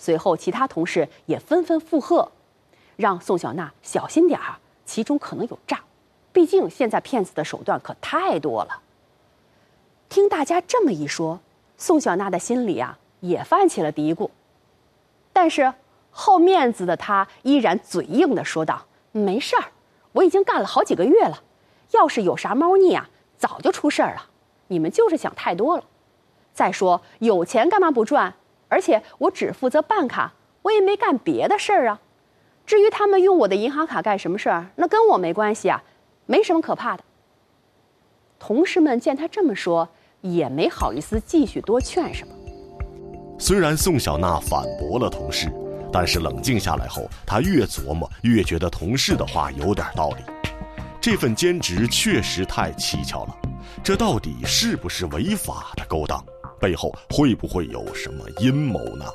随后，其他同事也纷纷附和，让宋小娜小心点儿，其中可能有诈。毕竟现在骗子的手段可太多了。听大家这么一说，宋小娜的心里也泛起了嘀咕。但是好面子的她依然嘴硬地说道：“没事儿，我已经干了好几个月了，要是有啥猫腻早就出事儿了。你们就是想太多了。再说有钱干嘛不赚？而且我只负责办卡，我也没干别的事儿至于他们用我的银行卡干什么事儿，那跟我没关系没什么可怕的。”同事们见他这么说，也没好意思继续多劝什么。 虽然宋小娜反驳了同事，但是冷静下来后，她越琢磨越觉得同事的话有点道理。这份兼职确实太蹊跷了，这到底是不是违法的勾当？背后会不会有什么阴谋呢？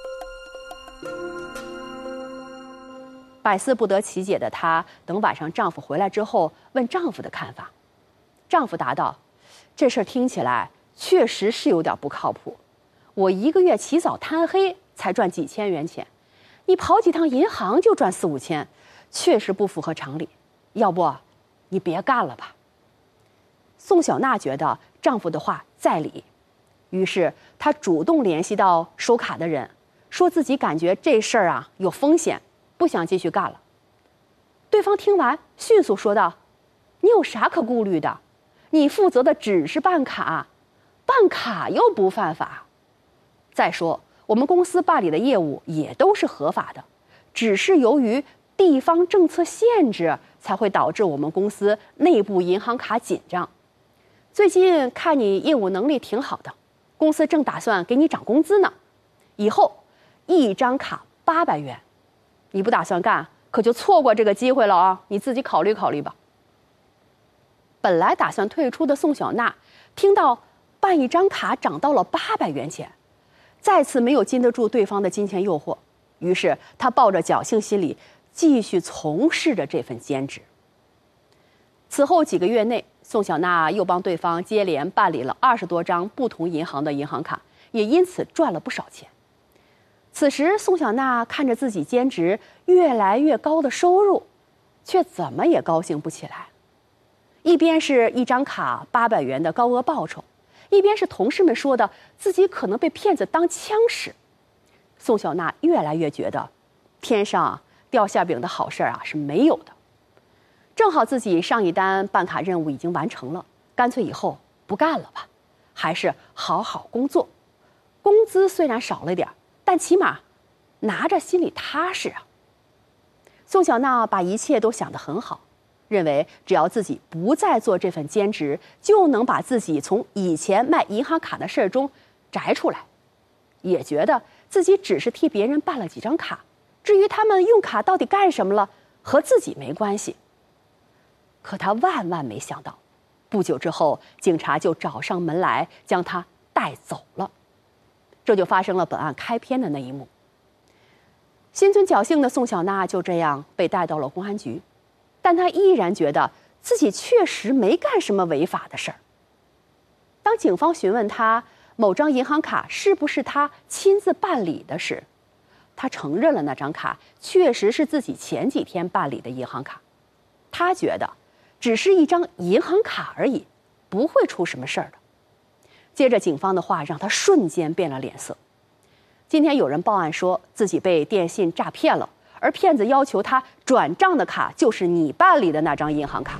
百思不得其解的她，等晚上丈夫回来之后，问丈夫的看法。丈夫答道：“这事儿听起来确实是有点不靠谱。我一个月起早贪黑才赚几千元钱，你跑几趟银行就赚4、5千，确实不符合常理。要不，你别干了吧。”宋小娜觉得丈夫的话在理，于是她主动联系到收卡的人，说自己感觉这事儿有风险，不想继续干了。对方听完迅速说道：“你有啥可顾虑的？你负责的只是办卡，办卡又不犯法。再说我们公司办理的业务也都是合法的，只是由于地方政策限制，才会导致我们公司内部银行卡紧张。最近看你业务能力挺好的，公司正打算给你涨工资呢，以后一张卡800元，你不打算干，可就错过这个机会了你自己考虑考虑吧。”本来打算退出的宋小娜，听到办一张卡涨到了800元钱，再次没有经得住对方的金钱诱惑，于是她抱着侥幸心理，继续从事着这份兼职。此后几个月内，宋小娜又帮对方接连办理了20多张不同银行的银行卡，也因此赚了不少钱。此时，宋小娜看着自己兼职越来越高的收入，却怎么也高兴不起来。一边是一张卡800元的高额报酬，一边是同事们说的自己可能被骗子当枪使。宋小娜越来越觉得，天上掉馅饼的好事是没有的。正好自己上一单办卡任务已经完成了，干脆以后不干了吧，还是好好工作。工资虽然少了点，但起码拿着心里踏实宋小娜把一切都想得很好，认为只要自己不再做这份兼职，就能把自己从以前卖银行卡的事儿中摘出来。也觉得自己只是替别人办了几张卡，至于他们用卡到底干什么了，和自己没关系。可他万万没想到，不久之后，警察就找上门来将他带走了。这就发生了本案开篇的那一幕。心存侥幸的宋小娜就这样被带到了公安局，但她依然觉得自己确实没干什么违法的事儿。当警方询问她某张银行卡是不是她亲自办理的时，她承认了那张卡确实是自己前几天办理的银行卡。她觉得只是一张银行卡而已，不会出什么事儿的。接着警方的话让她瞬间变了脸色。今天有人报案说自己被电信诈骗了，而骗子要求他转账的卡就是你办理的那张银行卡。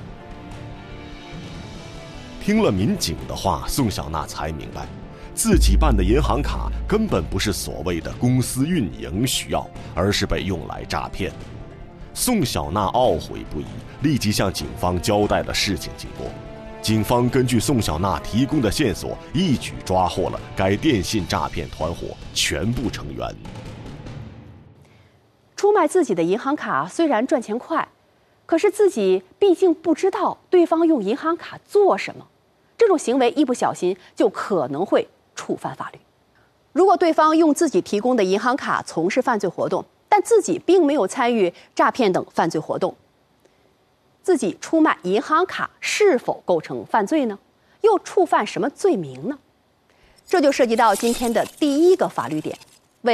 听了民警的话，宋小娜才明白，自己办的银行卡根本不是所谓的公司运营需要，而是被用来诈骗。宋小娜懊悔不已，立即向警方交代了事情经过。警方根据宋小娜提供的线索，一举抓获了该电信诈骗团伙全部成员。 出卖自己的银行卡虽然赚钱快，可是自己毕竟不知道对方用银行卡做什么，这种行为一不小心就可能会触犯法律。如果对方用自己提供的银行卡从事犯罪活动，但自己并没有参与诈骗等犯罪活动，自己出卖银行卡是否构成犯罪呢？又触犯什么罪名呢？这就涉及到今天的第一个法律点：